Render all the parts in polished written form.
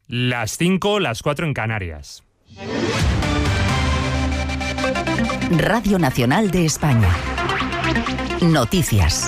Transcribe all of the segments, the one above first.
Las 5, las 4 en Canarias. Radio Nacional de España. Noticias.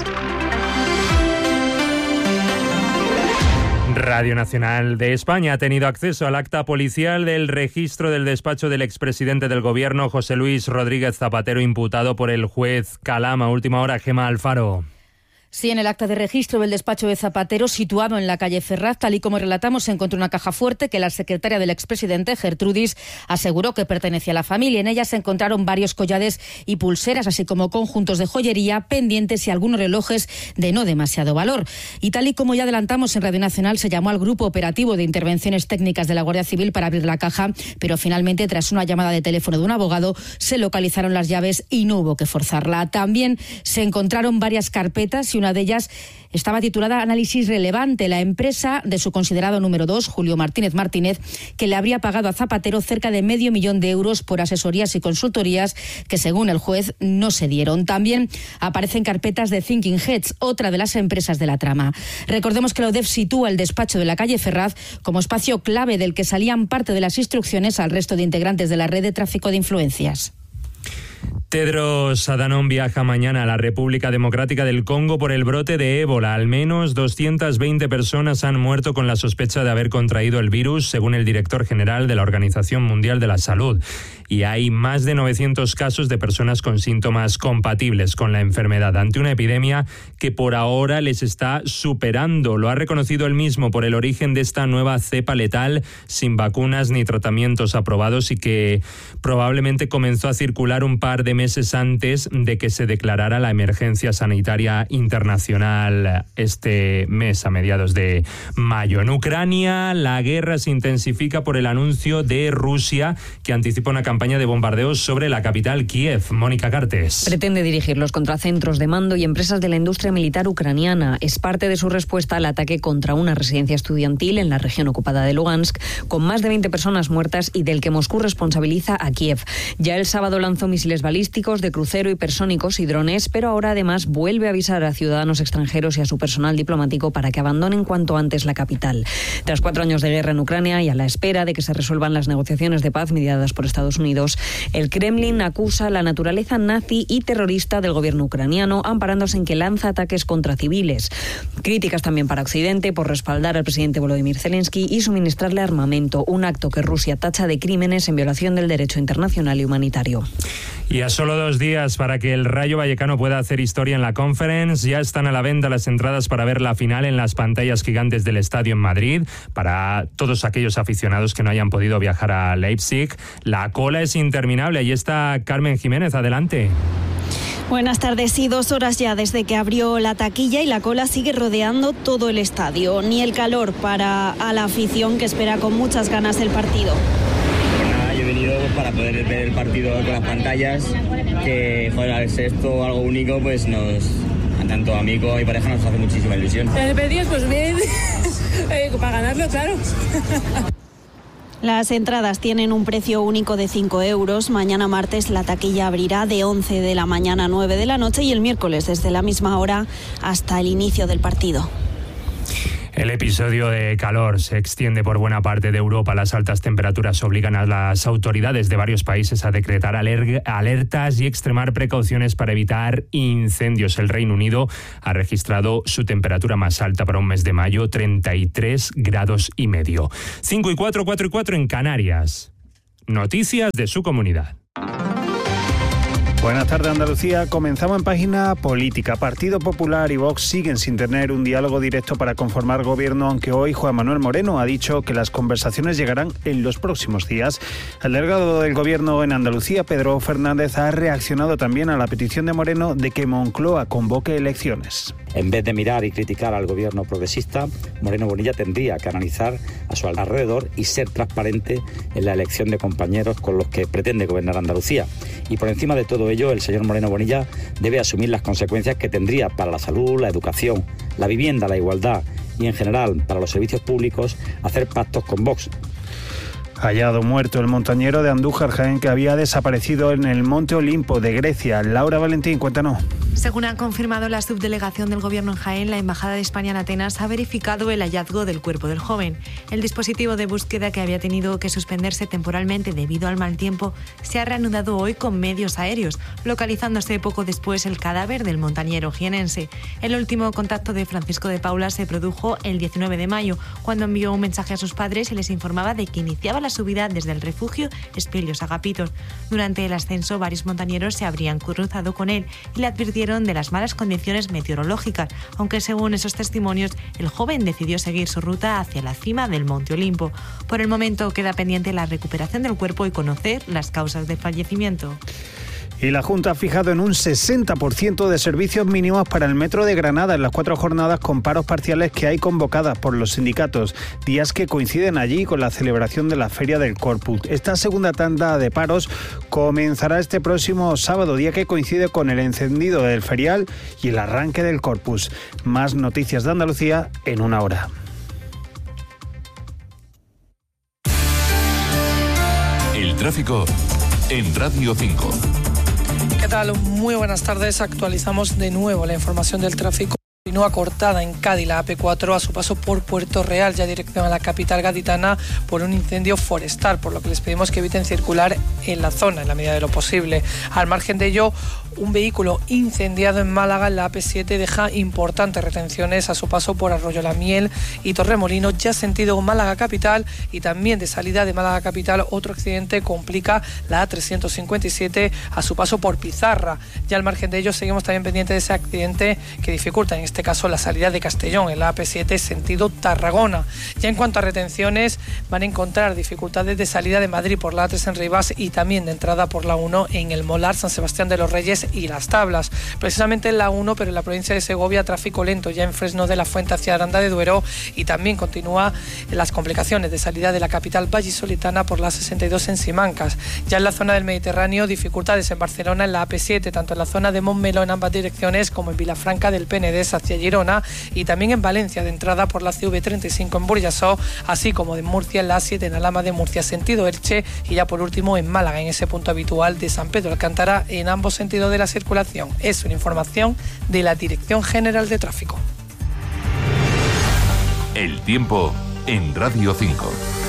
Radio Nacional de España ha tenido acceso al acta policial del registro del despacho del expresidente del Gobierno, José Luis Rodríguez Zapatero, imputado por el juez Calama. Última hora, Gemma Alfaro. Sí, en el acta de registro del despacho de Zapatero, situado en la calle Ferraz, tal y como relatamos, se encontró una caja fuerte que la secretaria del expresidente, Gertrudis, aseguró que pertenecía a la familia. En ella se encontraron varios collares y pulseras, así como conjuntos de joyería, pendientes y algunos relojes de no demasiado valor. Y tal y como ya adelantamos en Radio Nacional, se llamó al Grupo Operativo de Intervenciones Técnicas de la Guardia Civil para abrir la caja, pero finalmente, tras una llamada de teléfono de un abogado, se localizaron las llaves y no hubo que forzarla. También se encontraron varias carpetas y una de ellas estaba titulada Análisis Relevante, la empresa de su considerado número 2, Julio Martínez Martínez, que le habría pagado a Zapatero cerca de $500,000 de euros por asesorías y consultorías que, según el juez, no se dieron. También aparecen carpetas de Thinking Heads, otra de las empresas de la trama. Recordemos que la UDEF sitúa el despacho de la calle Ferraz como espacio clave del que salían parte de las instrucciones al resto de integrantes de la red de tráfico de influencias. Tedros Adhanom viaja mañana a la República Democrática del Congo por el brote de ébola. Al menos 220 personas han muerto con la sospecha de haber contraído el virus, según el director general de la Organización Mundial de la Salud. Y hay más de 900 casos de personas con síntomas compatibles con la enfermedad, ante una epidemia que por ahora les está superando. Lo ha reconocido él mismo por el origen de esta nueva cepa letal, sin vacunas ni tratamientos aprobados, y que probablemente comenzó a circular un par de meses antes de que se declarara la emergencia sanitaria internacional este mes, a mediados de mayo. En Ucrania, la guerra se intensifica por el anuncio de Rusia, que anticipa una campaña de bombardeos sobre la capital, Kiev. Mónica Cartes. Pretende dirigirlos contra centros de mando y empresas de la industria militar ucraniana. Es parte de su respuesta al ataque contra una residencia estudiantil en la región ocupada de Lugansk, con más de 20 personas muertas y del que Moscú responsabiliza a Kiev. Ya el sábado lanzó misiles balísticos, de crucero, hipersónicos y drones, pero ahora además vuelve a avisar a ciudadanos extranjeros y a su personal diplomático para que abandonen cuanto antes la capital. Tras 4 años de guerra en Ucrania y a la espera de que se resuelvan las negociaciones de paz mediadas por Estados Unidos, el Kremlin acusa la naturaleza nazi y terrorista del gobierno ucraniano, amparándose en que lanza ataques contra civiles. Críticas también para Occidente por respaldar al presidente Volodymyr Zelensky y suministrarle armamento, un acto que Rusia tacha de crímenes en violación del derecho internacional y humanitario. Y a solo 2 días para que el Rayo Vallecano pueda hacer historia en la Conference, ya están a la venta las entradas para ver la final en las pantallas gigantes del estadio en Madrid. Para todos aquellos aficionados que no hayan podido viajar a Leipzig, la cola es interminable. Ahí está Carmen Jiménez, adelante. Buenas tardes. Sí, 2 horas ya desde que abrió la taquilla y la cola sigue rodeando todo el estadio. Ni el calor para a la afición, que espera con muchas ganas el partido. Yo he venido para poder ver el partido con las pantallas, que joder, al ser esto algo único, pues tanto a mí como a mi pareja, nos hace muchísima ilusión. El pedido, pues bien, para ganarlo, claro. Las entradas tienen un precio único de 5 euros. Mañana martes la taquilla abrirá de 11 de la mañana a 9 de la noche y el miércoles desde la misma hora hasta el inicio del partido. El episodio de calor se extiende por buena parte de Europa. Las altas temperaturas obligan a las autoridades de varios países a decretar alertas y extremar precauciones para evitar incendios. El Reino Unido ha registrado su temperatura más alta para un mes de mayo, 33,5 grados. 5 y 4, 4 y 4 en Canarias. Noticias de su comunidad. Buenas tardes, Andalucía. Comenzamos en página política. Partido Popular y Vox siguen sin tener un diálogo directo para conformar gobierno, aunque hoy Juan Manuel Moreno ha dicho que las conversaciones llegarán en los próximos días. El delegado del gobierno en Andalucía, Pedro Fernández, ha reaccionado también a la petición de Moreno de que Moncloa convoque elecciones. En vez de mirar y criticar al gobierno progresista, Moreno Bonilla tendría que analizar a su alrededor y ser transparente en la elección de compañeros con los que pretende gobernar Andalucía. Y por encima de todo ello, el señor Moreno Bonilla debe asumir las consecuencias que tendría para la salud, la educación, la vivienda, la igualdad y en general para los servicios públicos hacer pactos con Vox. Hallado muerto el montañero de Andújar, Jaén, que había desaparecido en el Monte Olimpo de Grecia. Laura Valentín, cuéntanos. Según ha confirmado la subdelegación del Gobierno en Jaén, la Embajada de España en Atenas ha verificado el hallazgo del cuerpo del joven. El dispositivo de búsqueda, que había tenido que suspenderse temporalmente debido al mal tiempo, se ha reanudado hoy con medios aéreos, localizándose poco después el cadáver del montañero jienense. El último contacto de Francisco de Paula se produjo el 19 de mayo, cuando envió un mensaje a sus padres y les informaba de que iniciaba la subida desde el refugio Espilios Agapitos. Durante el ascenso, varios montañeros se habrían cruzado con él y le advirtieron de las malas condiciones meteorológicas, aunque según esos testimonios, el joven decidió seguir su ruta hacia la cima del Monte Olimpo. Por el momento queda pendiente la recuperación del cuerpo y conocer las causas del fallecimiento. Y la Junta ha fijado en un 60% de servicios mínimos para el Metro de Granada en las 4 jornadas con paros parciales que hay convocadas por los sindicatos, días que coinciden allí con la celebración de la Feria del Corpus. Esta segunda tanda de paros comenzará este próximo sábado, día que coincide con el encendido del ferial y el arranque del Corpus. Más noticias de Andalucía en una hora. El tráfico en Radio 5. ¿Qué tal? Muy buenas tardes. Actualizamos de nuevo la información del tráfico. Continúa cortada en Cádiz la AP4 a su paso por Puerto Real, ya dirección a la capital gaditana, por un incendio forestal, por lo que les pedimos que eviten circular en la zona en la medida de lo posible. Al margen de ello, un vehículo incendiado en Málaga en la AP7 deja importantes retenciones a su paso por Arroyo la Miel y Torremolinos, ya sentido Málaga capital, y también de salida de Málaga capital otro accidente complica la A357 a su paso por Pizarra. Ya al margen de ello seguimos también pendientes de ese accidente que dificulta en este caso la salida de Castellón en la AP7 sentido Tarragona. Ya en cuanto a retenciones, van a encontrar dificultades de salida de Madrid por la A3 en Rivas y también de entrada por la 1 en el Molar, San Sebastián de los Reyes y Las Tablas. Precisamente en la 1, pero en la provincia de Segovia, tráfico lento ya en Fresno de la Fuente hacia Aranda de Duero, y también continúa las complicaciones de salida de la capital vallisoletana por la 62 en Simancas. Ya en la zona del Mediterráneo, dificultades en Barcelona en la AP7, tanto en la zona de Montmeló en ambas direcciones como en Vilafranca del Penedès hacia Girona, y también en Valencia de entrada por la CV35 en Burjasó, así como de Murcia en la A7 en Alhama de Murcia sentido Elche, y ya por último en Málaga en ese punto habitual de San Pedro Alcántara en ambos sentidos de la circulación. Es una información de la Dirección General de Tráfico. El tiempo en Radio 5.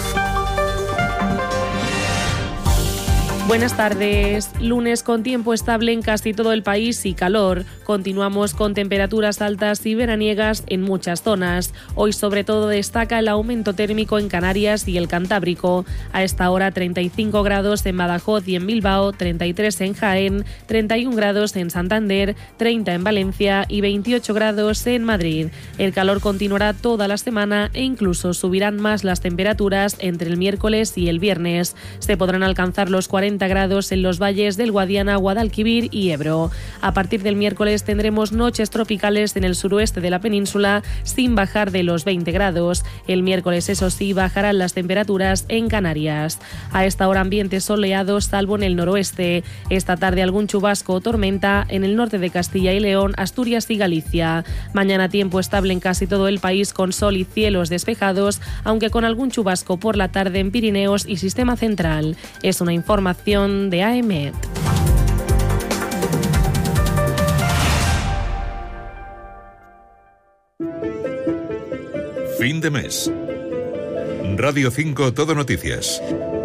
Buenas tardes. Lunes con tiempo estable en casi todo el país y calor. Continuamos con temperaturas altas y veraniegas en muchas zonas. Hoy sobre todo destaca el aumento térmico en Canarias y el Cantábrico. A esta hora 35 grados en Badajoz y en Bilbao, 33 en Jaén, 31 grados en Santander, 30 en Valencia y 28 grados en Madrid. El calor continuará toda la semana e incluso subirán más las temperaturas entre el miércoles y el viernes. Se podrán alcanzar los 40 grados en los valles del Guadiana, Guadalquivir y Ebro. A partir del miércoles tendremos noches tropicales en el suroeste de la península sin bajar de los 20 grados. El miércoles, eso sí, bajarán las temperaturas en Canarias. A esta hora ambiente soleado salvo en el noroeste. Esta tarde algún chubasco o tormenta en el norte de Castilla y León, Asturias y Galicia. Mañana tiempo estable en casi todo el país con sol y cielos despejados, aunque con algún chubasco por la tarde en Pirineos y Sistema Central. Es una información de AEMET. Fin de mes. Radio 5 Todo Noticias.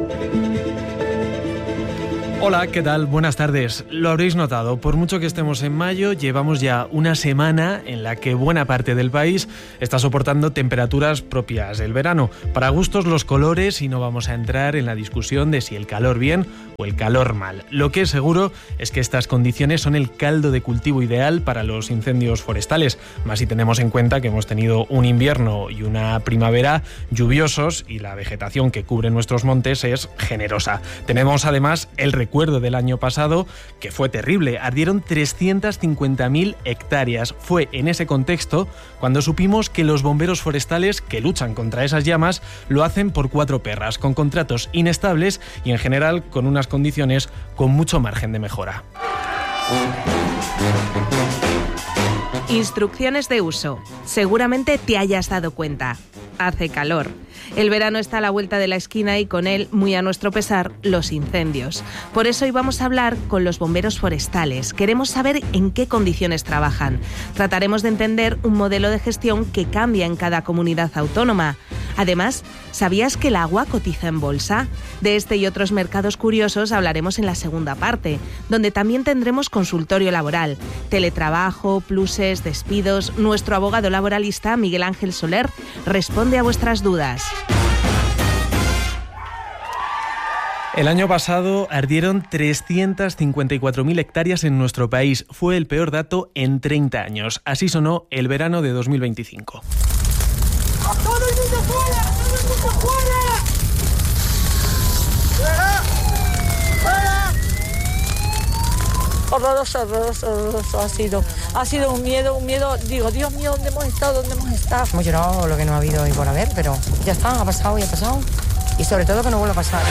Hola, ¿qué tal? Buenas tardes. Lo habréis notado, por mucho que estemos en mayo, llevamos ya una semana en la que buena parte del país está soportando temperaturas propias del verano. Para gustos los colores, y no vamos a entrar en la discusión de si el calor bien o el calor mal. Lo que es seguro es que estas condiciones son el caldo de cultivo ideal para los incendios forestales, más si tenemos en cuenta que hemos tenido un invierno y una primavera lluviosos y la vegetación que cubre nuestros montes es generosa. Tenemos además el recuerdo del año pasado, que fue terrible. Ardieron 350.000 hectáreas. Fue en ese contexto cuando supimos que los bomberos forestales que luchan contra esas llamas lo hacen por 4 perras, con contratos inestables y en general con unas condiciones con mucho margen de mejora. Instrucciones de uso. Seguramente te hayas dado cuenta. Hace calor. El verano está a la vuelta de la esquina y con él, muy a nuestro pesar, los incendios. Por eso hoy vamos a hablar con los bomberos forestales. Queremos saber en qué condiciones trabajan. Trataremos de entender un modelo de gestión que cambia en cada comunidad autónoma. Además, ¿sabías que el agua cotiza en bolsa? De este y otros mercados curiosos hablaremos en la segunda parte, donde también tendremos consultorio laboral, teletrabajo, pluses, despidos. Nuestro abogado laboralista, Miguel Ángel Soler, responde a vuestras dudas. El año pasado ardieron 354.000 hectáreas en nuestro país. Fue el peor dato en 30 años. Así sonó el verano de 2025. ¡Todo el mundo fuera! ¡Todo el mundo fuera! ¡Fuera! Horroroso ha sido un miedo, digo, Dios mío, ¿dónde hemos estado? Hemos llorado lo que no ha habido y por haber, pero ya está, ha pasado y sobre todo que no vuelva a pasar.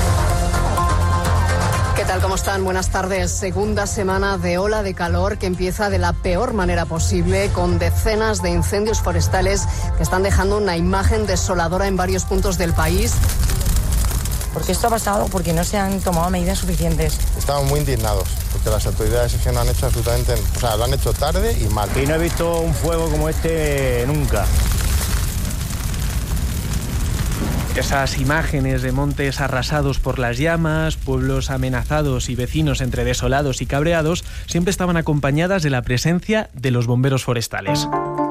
¿Qué tal? ¿Cómo están? Buenas tardes. Segunda semana de ola de calor que empieza de la peor manera posible, con decenas de incendios forestales que están dejando una imagen desoladora en varios puntos del país. Porque esto ha pasado porque no se han tomado medidas suficientes. Estamos muy indignados porque las autoridades es que no han hecho absolutamente, lo han hecho tarde y mal. Y no he visto un fuego como este nunca. Esas imágenes de montes arrasados por las llamas, pueblos amenazados y vecinos entre desolados y cabreados siempre estaban acompañadas de la presencia de los bomberos forestales.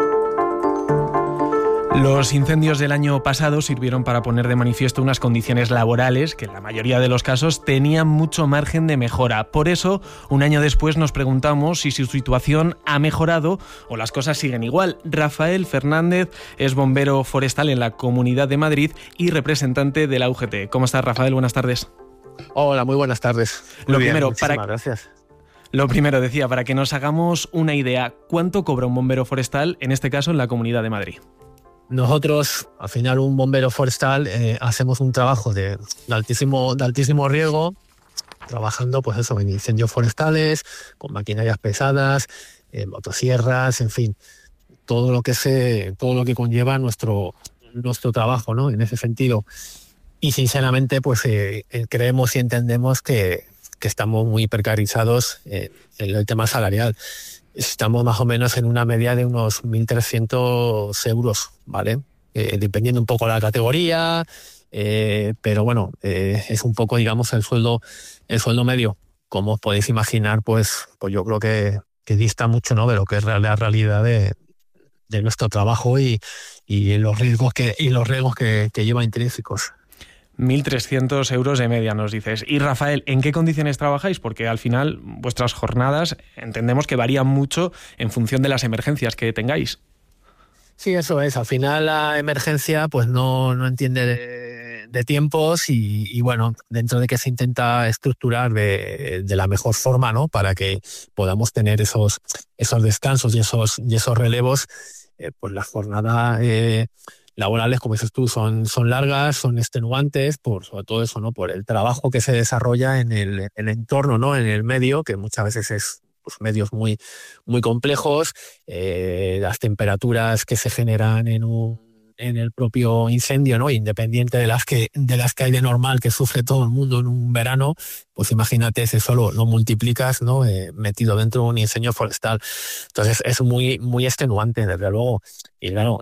Los incendios del año pasado sirvieron para poner de manifiesto unas condiciones laborales que en la mayoría de los casos tenían mucho margen de mejora. Por eso, un año después nos preguntamos si su situación ha mejorado o las cosas siguen igual. Rafael Fernández es bombero forestal en la Comunidad de Madrid y representante de la UGT. ¿Cómo estás, Rafael? Buenas tardes. Hola, muy buenas tardes. Gracias. Lo primero, decía, para que nos hagamos una idea, ¿cuánto cobra un bombero forestal, en este caso en la Comunidad de Madrid? Nosotros, al final, un bombero forestal, hacemos un trabajo de altísimo riesgo, trabajando pues eso, en incendios forestales, con maquinarias pesadas, motosierras, en fin, todo lo que conlleva nuestro trabajo, ¿no? En ese sentido. Y sinceramente, pues creemos y entendemos que estamos muy precarizados en el tema salarial. Estamos más o menos en una media de unos 1.300 euros, ¿vale? Dependiendo un poco de la categoría, pero bueno, es un poco, digamos, el sueldo medio. Como os podéis imaginar, pues yo creo que dista mucho, ¿no?, de lo que es la realidad de nuestro trabajo y los riesgos que lleva intrínsecos. 1.300 euros de media, nos dices. Y Rafael, ¿en qué condiciones trabajáis? Porque al final vuestras jornadas entendemos que varían mucho en función de las emergencias que tengáis. Sí, eso es. Al final la emergencia pues no entiende de tiempos y bueno, dentro de que se intenta estructurar de la mejor forma, ¿no?, para que podamos tener esos descansos y esos relevos, pues las jornadas laborales, como dices tú, son largas, son extenuantes, sobre todo eso, ¿no?, por el trabajo que se desarrolla en el entorno, ¿no?, en el medio, que muchas veces es pues medios muy, muy complejos, las temperaturas que se generan en el propio incendio, ¿no?, independiente de las que hay de normal que sufre todo el mundo en un verano, pues imagínate si solo lo multiplicas, ¿no?, metido dentro de un incendio forestal. Entonces es muy, muy extenuante, desde luego. Y claro,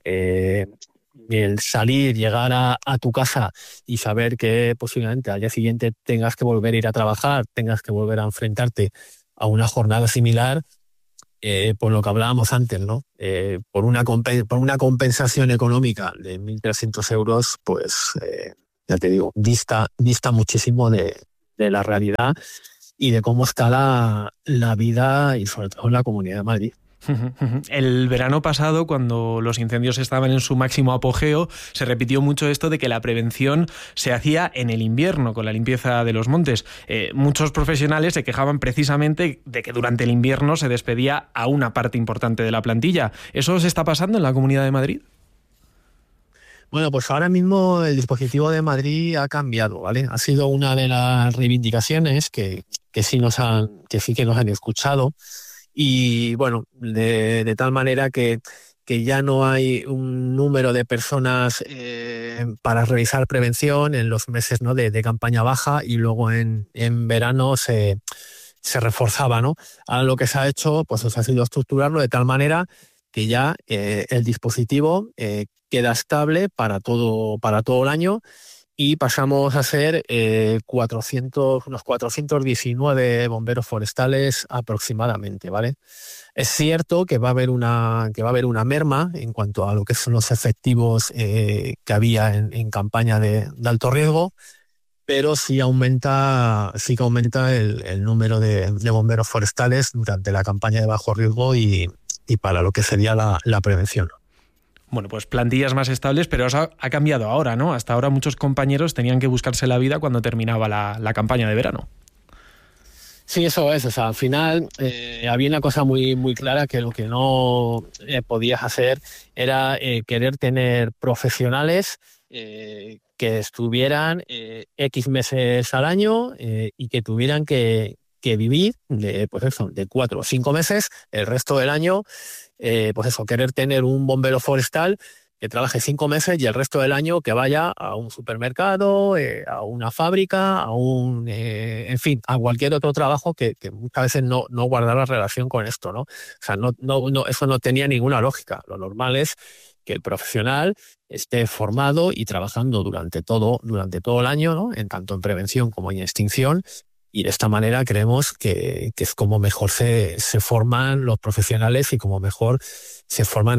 el salir, llegar a tu casa y saber que posiblemente al día siguiente tengas que volver a ir a trabajar, tengas que volver a enfrentarte a una jornada similar, por lo que hablábamos antes, ¿no? Por una compensación económica de 1.300 euros, pues ya te digo, dista muchísimo de la realidad y de cómo está la vida y sobre todo en la Comunidad de Madrid. El verano pasado, cuando los incendios estaban en su máximo apogeo, se repitió mucho esto de que la prevención se hacía en el invierno, con la limpieza de los montes. Muchos profesionales se quejaban precisamente de que durante el invierno se despedía a una parte importante de la plantilla. ¿Eso os está pasando en la Comunidad de Madrid? Bueno, pues ahora mismo el dispositivo de Madrid ha cambiado, ¿vale? Ha sido una de las reivindicaciones que sí que nos han escuchado. y bueno, de tal manera que ya no hay un número de personas para realizar prevención en los meses, ¿no?, de campaña baja, y luego en verano se reforzaba, ¿no? Ahora lo que se ha hecho pues ha sido estructurarlo de tal manera que ya el dispositivo queda estable para todo el año, y pasamos a ser unos 419 bomberos forestales aproximadamente, ¿vale? Es cierto que va a haber una merma en cuanto a lo que son los efectivos que había en campaña de alto riesgo, pero sí que aumenta el número de bomberos forestales durante la campaña de bajo riesgo y para lo que sería la prevención. Bueno, pues plantillas más estables, pero eso ha cambiado ahora, ¿no? Hasta ahora muchos compañeros tenían que buscarse la vida cuando terminaba la campaña de verano. Sí, eso es. O sea, al final había una cosa muy, muy clara, que lo que no podías hacer era querer tener profesionales que estuvieran X meses al año y que tuvieran que vivir de 4 o 5 meses el resto del año. Querer tener un bombero forestal que trabaje 5 meses y el resto del año que vaya a un supermercado, a una fábrica, a cualquier otro trabajo que muchas veces no guardara relación con esto, ¿no? O sea, no, eso no tenía ninguna lógica. Lo normal es que el profesional esté formado y trabajando durante todo el año, ¿no?, tanto en prevención como en extinción. Y de esta manera creemos que es como mejor se forman los profesionales y como mejor se forman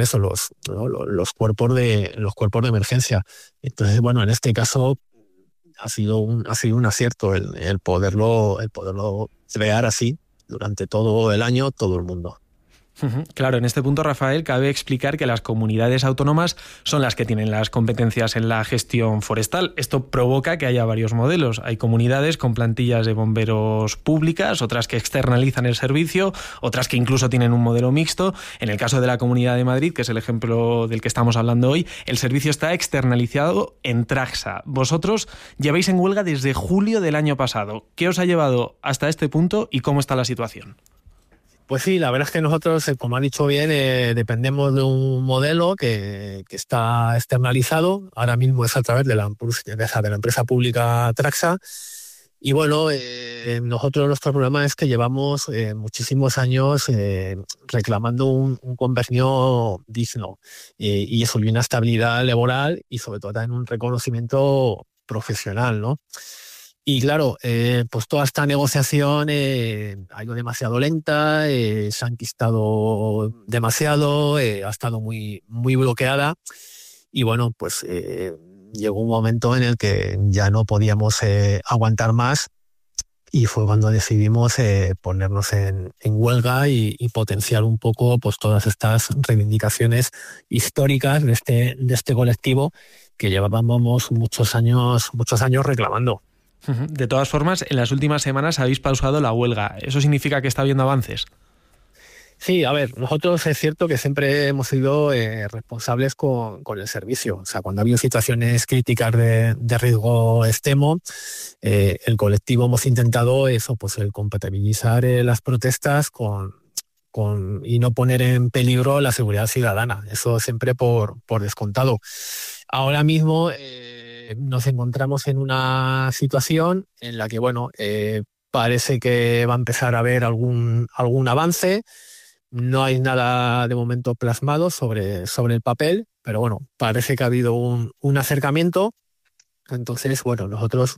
los cuerpos de emergencia. Entonces, bueno, en este caso ha sido un acierto el poderlo crear así durante todo el año, todo el mundo. Claro, en este punto, Rafael, cabe explicar que las comunidades autónomas son las que tienen las competencias en la gestión forestal. Esto provoca que haya varios modelos. Hay comunidades con plantillas de bomberos públicas, otras que externalizan el servicio, otras que incluso tienen un modelo mixto. En el caso de la Comunidad de Madrid, que es el ejemplo del que estamos hablando hoy, el servicio está externalizado en Traxa. Vosotros lleváis en huelga desde julio del año pasado. ¿Qué os ha llevado hasta este punto y cómo está la situación? Pues sí, la verdad es que nosotros, como ha dicho bien, dependemos de un modelo que está externalizado. Ahora mismo es a través de la empresa pública Traxa. Y bueno, nosotros nuestro problema es que llevamos muchísimos años reclamando un convenio digno y eso, y una estabilidad laboral y sobre todo también un reconocimiento profesional, ¿no? Y claro, pues toda esta negociación ha ido demasiado lenta, se ha enquistado demasiado, ha estado muy, muy bloqueada y bueno, pues llegó un momento en el que ya no podíamos aguantar más y fue cuando decidimos ponernos en huelga y potenciar un poco pues todas estas reivindicaciones históricas de este colectivo que llevábamos muchos años reclamando. De todas formas, en las últimas semanas habéis pausado la huelga. ¿Eso significa que está habiendo avances? Sí, a ver, nosotros es cierto que siempre hemos sido responsables con el servicio. O sea, cuando ha habido situaciones críticas de riesgo extremo, el colectivo hemos intentado eso, pues el compatibilizar las protestas y no poner en peligro la seguridad ciudadana. Eso siempre por descontado. Ahora mismo nos encontramos en una situación en la que, bueno, parece que va a empezar a haber algún avance. No hay nada de momento plasmado sobre el papel, pero bueno, parece que ha habido un acercamiento. Entonces, bueno, nosotros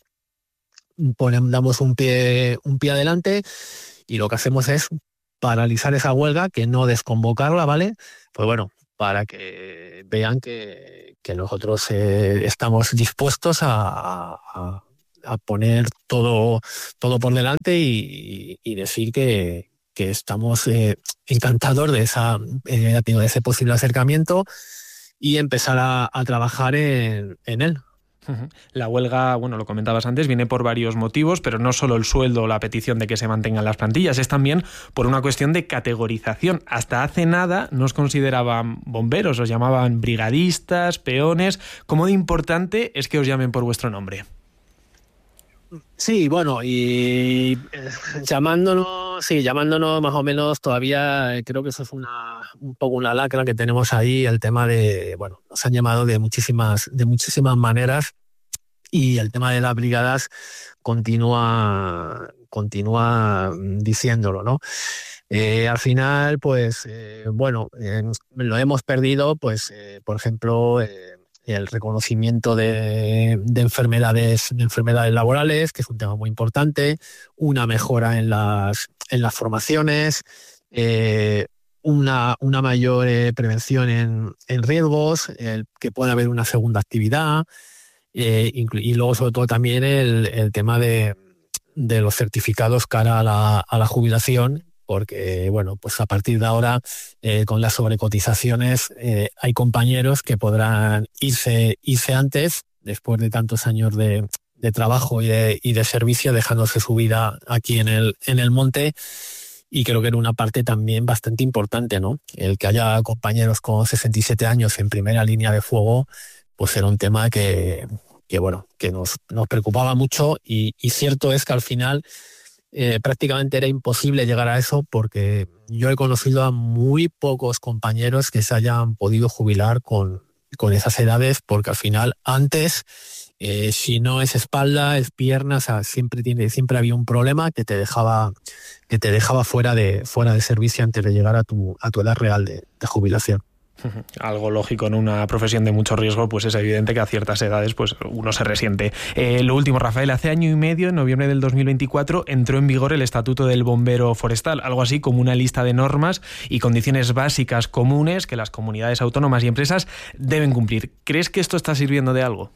damos un pie adelante y lo que hacemos es paralizar esa huelga, que no desconvocarla, ¿vale? Pues bueno, para que vean que nosotros estamos dispuestos a poner todo por delante y decir que estamos encantados de ese posible acercamiento y empezar a trabajar en él. La huelga, bueno, lo comentabas antes, viene por varios motivos, pero no solo el sueldo o la petición de que se mantengan las plantillas, es también por una cuestión de categorización. Hasta hace nada no os consideraban bomberos, os llamaban brigadistas, peones. ¿Cómo de importante es que os llamen por vuestro nombre? Sí, bueno, y llamándonos llamándonos más o menos todavía, creo que eso es un poco una lacra que tenemos ahí, el tema de, bueno, nos han llamado de muchísimas maneras y el tema de las brigadas continúa diciéndolo, ¿no? Al final, pues, lo hemos perdido, pues, por ejemplo, el reconocimiento de enfermedades laborales, que es un tema muy importante, una mejora en las formaciones, una mayor prevención en riesgos, que pueda haber una segunda actividad, y luego sobre todo también el tema de los certificados cara a la jubilación, porque bueno, pues a partir de ahora con las sobrecotizaciones hay compañeros que podrán irse antes, después de tantos años de trabajo y de servicio, dejándose su vida aquí en el monte, y creo que era una parte también bastante importante, ¿no? El que haya compañeros con 67 años en primera línea de fuego, pues era un tema que nos preocupaba mucho, y cierto es que al final prácticamente era imposible llegar a eso, porque yo he conocido a muy pocos compañeros que se hayan podido jubilar con esas edades, porque al final antes, si no es espalda, es pierna, o sea, siempre había un problema que te dejaba fuera de servicio antes de llegar a tu edad real de jubilación. Algo lógico en una profesión de mucho riesgo, pues es evidente que a ciertas edades pues uno se resiente. Lo último, Rafael, hace año y medio, en noviembre del 2024, entró en vigor el Estatuto del Bombero Forestal, algo así como una lista de normas y condiciones básicas comunes que las comunidades autónomas y empresas deben cumplir. ¿Crees que esto está sirviendo de algo?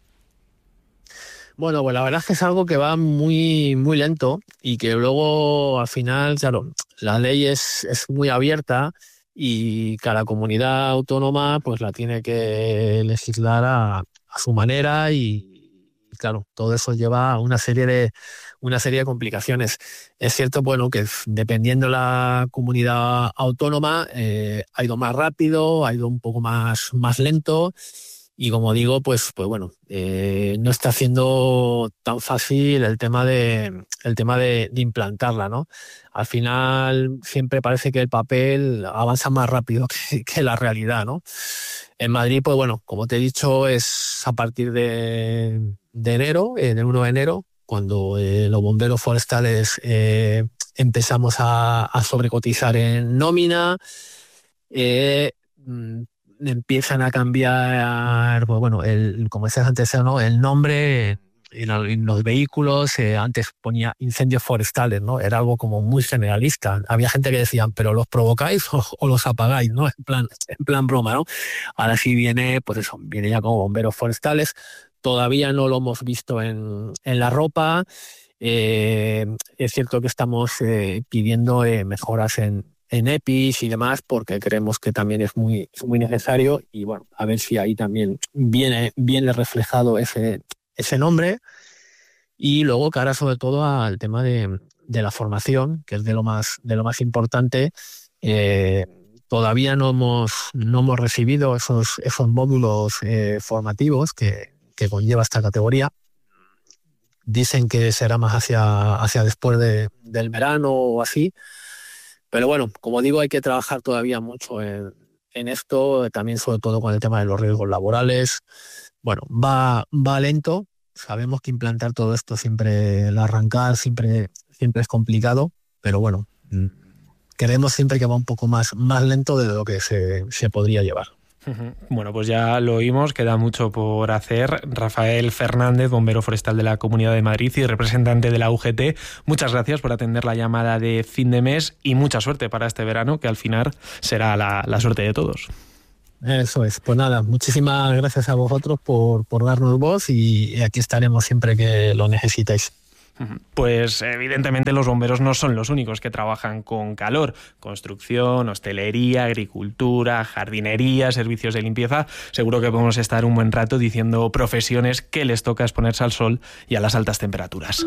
Bueno, pues la verdad es que es algo que va muy, muy lento, y que luego al final, claro, la ley es muy abierta, y cada comunidad autónoma pues la tiene que legislar a su manera, y claro, todo eso lleva a una serie de complicaciones. Es cierto, bueno, que dependiendo de la comunidad autónoma ha ido más rápido, ha ido un poco más lento, y como digo, pues bueno, no está siendo tan fácil el tema de implantarla, ¿no? Al final siempre parece que el papel avanza más rápido que la realidad, ¿no? En Madrid, pues bueno, como te he dicho, es a partir de enero, del 1 de enero, cuando los bomberos forestales empezamos a sobrecotizar en nómina. Empiezan a cambiar, pues bueno, como decías antes, ¿no?, el nombre en los vehículos. Antes ponía incendios forestales, ¿no? Era algo como muy generalista. Había gente que decían, pero ¿los provocáis o los apagáis?, ¿no? En plan broma, ¿no? Ahora sí viene ya como bomberos forestales. Todavía no lo hemos visto en la ropa. Es cierto que estamos pidiendo mejoras en EPIs y demás, porque creemos que también es muy necesario, y bueno, a ver si ahí también viene reflejado ese nombre. Y luego, cara sobre todo al tema de la formación, que es de lo más importante. Todavía no hemos recibido esos módulos formativos que conlleva esta categoría. Dicen que será más hacia después del verano o así. Pero bueno, como digo, hay que trabajar todavía mucho en esto, también sobre todo con el tema de los riesgos laborales. Bueno, va lento. Sabemos que implantar todo esto siempre, el arrancar siempre es complicado, pero bueno, creemos siempre que va un poco más lento de lo que se podría llevar. Bueno, pues ya lo oímos, queda mucho por hacer. Rafael Fernández, bombero forestal de la Comunidad de Madrid y representante de la UGT, muchas gracias por atender la llamada de fin de mes, y mucha suerte para este verano, que al final será la suerte de todos. Eso es, pues nada, muchísimas gracias a vosotros por darnos voz, y aquí estaremos siempre que lo necesitéis. Pues evidentemente los bomberos no son los únicos que trabajan con calor. Construcción, hostelería, agricultura, jardinería, servicios de limpieza. Seguro que podemos estar un buen rato diciendo profesiones que les toca exponerse al sol y a las altas temperaturas.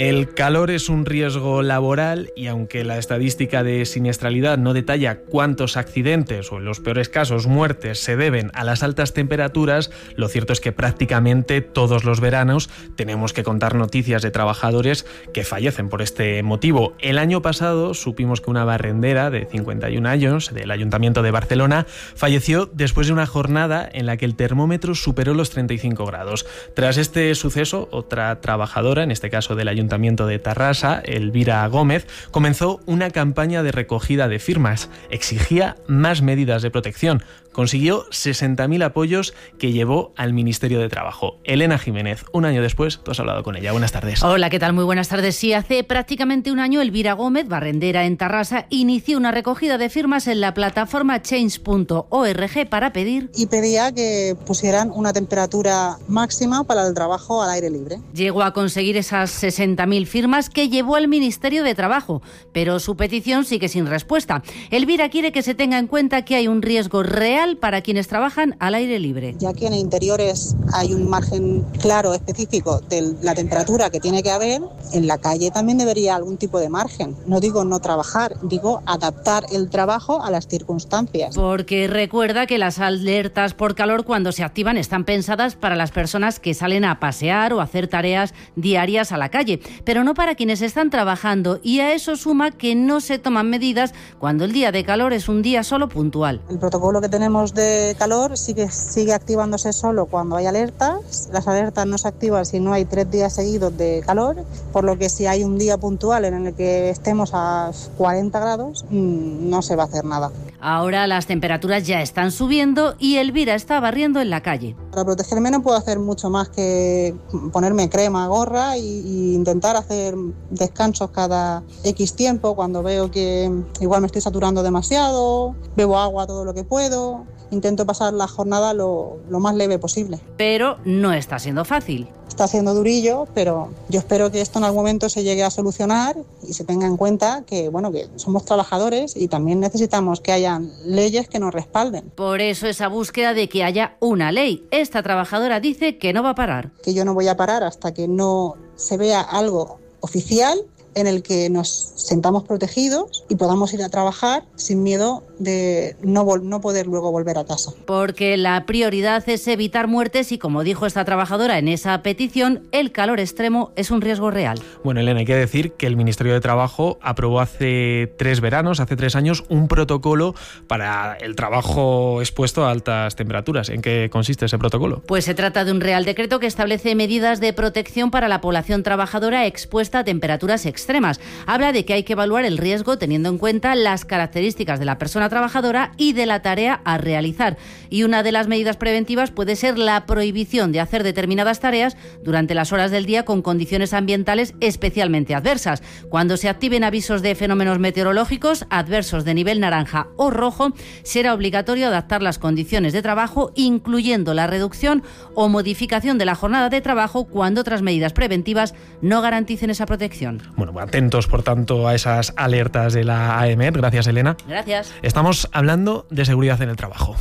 El calor es un riesgo laboral y aunque la estadística de siniestralidad no detalla cuántos accidentes o en los peores casos muertes se deben a las altas temperaturas, lo cierto es que prácticamente todos los veranos tenemos que contar noticias de trabajadores que fallecen por este motivo. El año pasado supimos que una barrendera de 51 años del Ayuntamiento de Barcelona falleció después de una jornada en la que el termómetro superó los 35 grados. Tras este suceso, otra trabajadora, en este caso del Ayuntamiento de Tarrasa, Elvira Gómez, comenzó una campaña de recogida de firmas. Exigía más medidas de protección. Consiguió 60.000 apoyos que llevó al Ministerio de Trabajo. Elena Jiménez, un año después, tú has hablado con ella. Buenas tardes. Hola, ¿qué tal? Muy buenas tardes. Sí, hace prácticamente un año Elvira Gómez, barrendera en Tarrasa, inició una recogida de firmas en la plataforma change.org para pedir... Y pedía que pusieran una temperatura máxima para el trabajo al aire libre. Llegó a conseguir esas 60.000 firmas que llevó al Ministerio de Trabajo, pero su petición sigue sin respuesta. Elvira quiere que se tenga en cuenta que hay un riesgo real para quienes trabajan al aire libre. Ya que en interiores hay un margen claro, específico de la temperatura que tiene que haber, en la calle también debería algún tipo de margen. No digo no trabajar, digo adaptar el trabajo a las circunstancias. Porque recuerda que las alertas por calor cuando se activan están pensadas para las personas que salen a pasear o hacer tareas diarias a la calle, pero no para quienes están trabajando, y a eso suma que no se toman medidas cuando el día de calor es un día solo puntual. El protocolo que tenemos de calor sigue activándose solo cuando hay alertas. Las alertas no se activan si no hay 3 días seguidos de calor, por lo que si hay un día puntual en el que estemos a 40 grados, no se va a hacer nada. Ahora las temperaturas ya están subiendo y Elvira está barriendo en la calle. Para protegerme no puedo hacer mucho más que ponerme crema, gorra e intentar hacer descansos cada X tiempo cuando veo que igual me estoy saturando demasiado, bebo agua todo lo que puedo. Intento pasar la jornada lo más leve posible. Pero no está siendo fácil. Está siendo durillo, pero yo espero que esto en algún momento se llegue a solucionar y se tenga en cuenta que, que somos trabajadores y también necesitamos que haya leyes que nos respalden. Por eso esa búsqueda de que haya una ley. Esta trabajadora dice que no va a parar. Que yo no voy a parar hasta que no se vea algo oficial en el que nos sentamos protegidos y podamos ir a trabajar sin miedo de no poder luego volver a casa. Porque la prioridad es evitar muertes y, como dijo esta trabajadora en esa petición, el calor extremo es un riesgo real. Bueno, Elena, hay que decir que el Ministerio de Trabajo aprobó hace 3 años, un protocolo para el trabajo expuesto a altas temperaturas. ¿En qué consiste ese protocolo? Pues se trata de un real decreto que establece medidas de protección para la población trabajadora expuesta a temperaturas extremas. Habla de que hay que evaluar el riesgo teniendo en cuenta las características de la persona trabajadora y de la tarea a realizar. Y una de las medidas preventivas puede ser la prohibición de hacer determinadas tareas durante las horas del día con condiciones ambientales especialmente adversas. Cuando se activen avisos de fenómenos meteorológicos adversos de nivel naranja o rojo, será obligatorio adaptar las condiciones de trabajo, incluyendo la reducción o modificación de la jornada de trabajo cuando otras medidas preventivas no garanticen esa protección. Bueno, atentos, por tanto, a esas alertas de la AEMET. Gracias, Elena. Gracias. Estamos hablando de seguridad en el trabajo.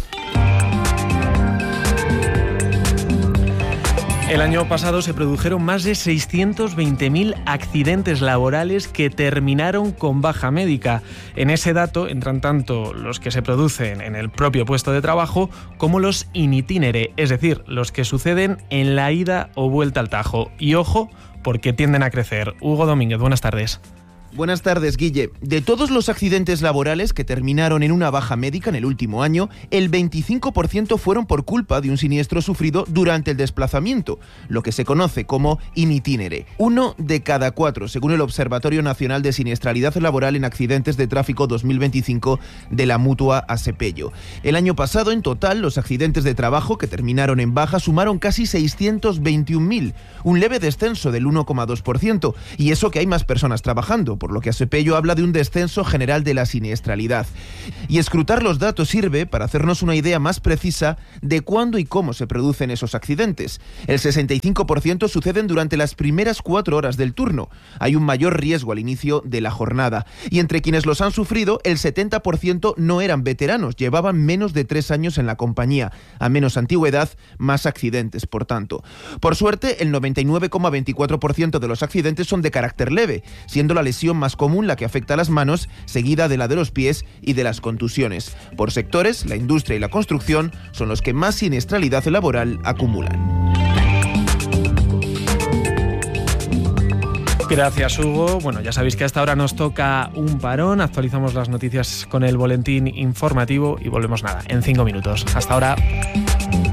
El año pasado se produjeron más de 620.000 accidentes laborales que terminaron con baja médica. En ese dato entran tanto los que se producen en el propio puesto de trabajo como los in itinere, es decir, los que suceden en la ida o vuelta al Tajo. Y ojo, porque tienden a crecer. Hugo Domínguez, buenas tardes. Buenas tardes, Guille. De todos los accidentes laborales que terminaron en una baja médica en el último año, el 25% fueron por culpa de un siniestro sufrido durante el desplazamiento, lo que se conoce como in itinere. 1 de cada 4, según el Observatorio Nacional de Siniestralidad Laboral en Accidentes de Tráfico 2025 de la Mutua Asepello. El año pasado, en total, los accidentes de trabajo que terminaron en baja sumaron casi 621.000, un leve descenso del 1,2%, y eso que hay más personas trabajando, por lo que Asepello habla de un descenso general de la siniestralidad. Y escrutar los datos sirve para hacernos una idea más precisa de cuándo y cómo se producen esos accidentes. El 65% suceden durante las primeras 4 horas del turno. Hay un mayor riesgo al inicio de la jornada. Y entre quienes los han sufrido, el 70% no eran veteranos, llevaban menos de 3 años en la compañía. A menos antigüedad, más accidentes, por tanto. Por suerte, el 99,24% de los accidentes son de carácter leve, siendo la lesión más común la que afecta a las manos, seguida de la de los pies y de las contusiones. Por sectores, la industria y la construcción son los que más siniestralidad laboral acumulan. Gracias, Hugo. Bueno, ya sabéis que hasta ahora nos toca un parón. Actualizamos las noticias con el boletín informativo y volvemos en 5 minutos. Hasta ahora.